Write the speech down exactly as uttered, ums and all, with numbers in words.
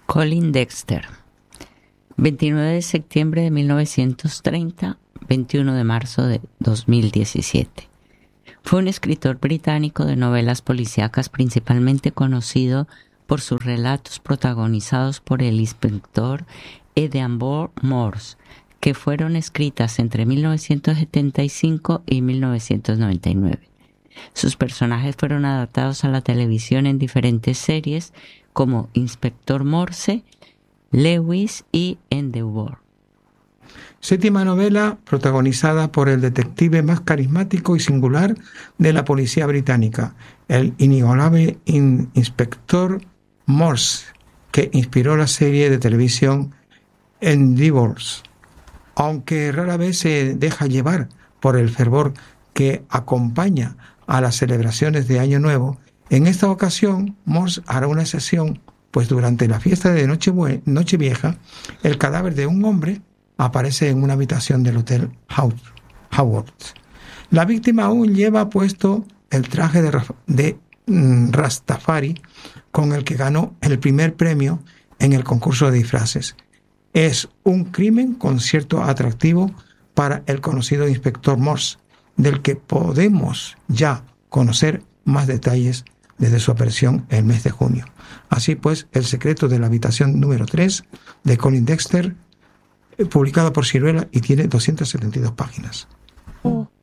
Colin Dexter, veintinueve de septiembre de mil novecientos treinta, veintiuno de marzo de dos mil diecisiete. Fue un escritor británico de novelas policíacas, principalmente conocido por sus relatos protagonizados por el inspector Edinburgh Morse, que fueron escritas entre mil novecientos setenta y cinco y mil novecientos noventa y nueve. Sus personajes fueron adaptados a la televisión en diferentes series como Inspector Morse, Lewis y Endeavour. Séptima novela protagonizada por el detective más carismático y singular de la policía británica, el inigualable in- Inspector Morse, que inspiró la serie de televisión Endeavour. Aunque rara vez se deja llevar por el fervor que acompaña a las celebraciones de Año Nuevo, en esta ocasión Morse hará una excepción, pues durante la fiesta de Nochevue- Nochevieja, el cadáver de un hombre aparece en una habitación del Hotel Howard. La víctima aún lleva puesto el traje de, de mm, Rastafari con el que ganó el primer premio en el concurso de disfraces. Es un crimen con cierto atractivo para el conocido Inspector Morse, del que podemos ya conocer más detalles desde su aparición el mes de junio. Así pues, El secreto de la habitación número tres de Colin Dexter, publicado por Siruela y tiene doscientas setenta y dos páginas.